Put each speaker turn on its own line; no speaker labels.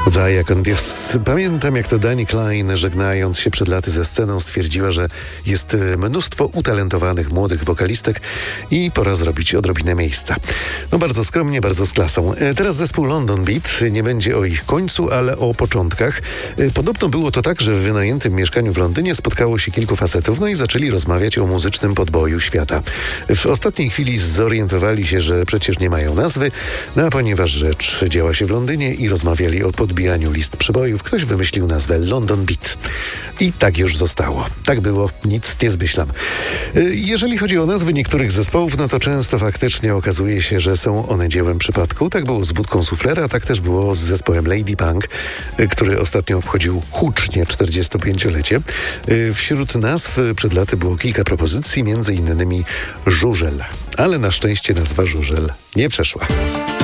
Vaya con Dios. Pamiętam, jak to Dani Klein, żegnając się przed laty ze sceną, stwierdziła, że jest mnóstwo utalentowanych młodych wokalistek i pora zrobić odrobinę miejsca. No bardzo skromnie, bardzo z klasą. Teraz zespół London Beat. Nie będzie o ich końcu, ale o początkach. Podobno było to tak, że w wynajętym mieszkaniu w Londynie spotkało się kilku facetów, no i zaczęli rozmawiać o muzycznym podboju świata. W ostatniej chwili zorientowali się, że przecież nie mają nazwy, no a ponieważ rzecz działa się w Londynie i rozmawiali o podbijaniu list przebojów, ktoś wymyślił nazwę London Beat. I tak już zostało. Tak było, nic nie zmyślam. Jeżeli chodzi o nazwy niektórych zespołów, no to często faktycznie okazuje się, że są one dziełem przypadku. Tak było z Budką Suflera, tak też było z zespołem Lady Punk, który ostatnio obchodził hucznie 45-lecie. Wśród nazw przed laty było kilka propozycji, między innymi Żużel. Ale na szczęście nazwa Żużel nie przeszła.